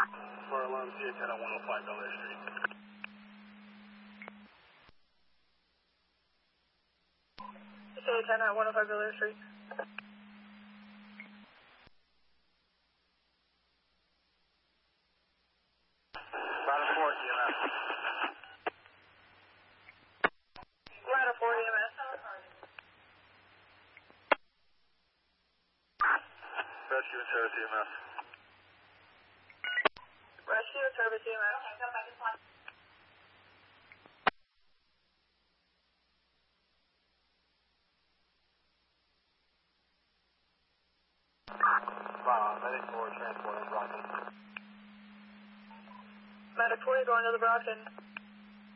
Fire alarm CA-10 at 105 Bel Air Street. CA-10 at 105 Bel Air Street. Ladder 4 EMS. Ladder 4 EMS. Rescue and Service EMS. Rescue and Service EMS. Medic for transport in Brockton. Medic 4 going to the Brockton.